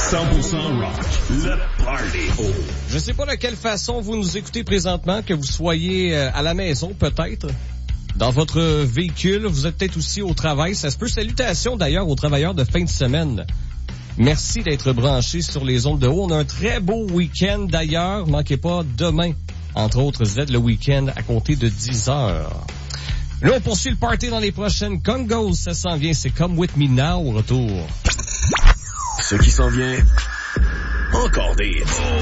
100% rock, le party. Je sais pas de quelle façon vous nous écoutez présentement, que vous soyez à la maison peut-être, dans votre véhicule, vous êtes peut-être aussi au travail. Ça se peut. Salutations d'ailleurs aux travailleurs de fin de semaine. Merci d'être branchés sur les ondes de haut. On a un très beau week-end d'ailleurs. Manquez pas demain, entre autres Z le week-end à compter de 10 heures. Là, on poursuit le party dans les prochaines Congos. Ça s'en vient, c'est Come With Me Now au retour. Ce qui s'en vient, encore des hits.